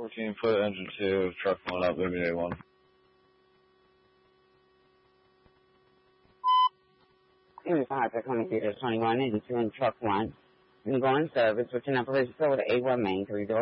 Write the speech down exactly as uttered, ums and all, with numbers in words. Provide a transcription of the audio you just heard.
fourteen foot engine two, truck one up, Liberty A one. Unified Tacoma Theater twenty-one, eighty-two and truck one. Been going service, switching operation over to A one main, three doors.